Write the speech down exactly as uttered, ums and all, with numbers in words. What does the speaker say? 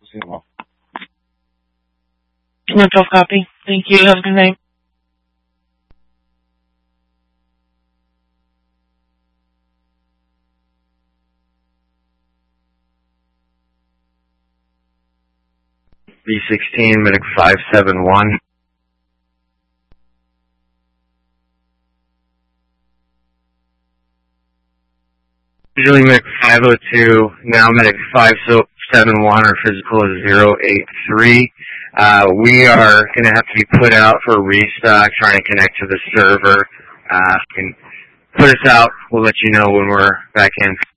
No twelve copy. Thank you. Have a good night. B sixteen, medic five seven one. Usually medic five oh two, now medic five seven one, our physical is zero eight three. Uh, we are going to have to be put out for restock, trying to connect to the server. Uh, can put us out. We'll let you know when we're back in.